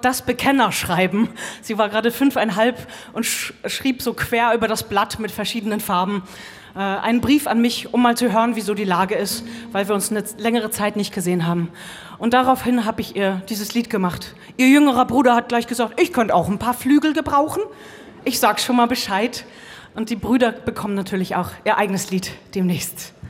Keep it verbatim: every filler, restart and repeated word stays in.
das Bekennerschreiben. Sie war gerade fünfeinhalb und sch schrieb so quer über das Blatt mit verschiedenen Farben äh, einen Brief an mich, um mal zu hören, wieso die Lage ist, weil wir uns eine längere Zeit nicht gesehen haben. Und daraufhin habe ich ihr dieses Lied gemacht. Ihr jüngerer Bruder hat gleich gesagt, ich könnte auch ein paar Flügel gebrauchen. Ich sag schon mal Bescheid. Und die Brüder bekommen natürlich auch ihr eigenes Lied demnächst.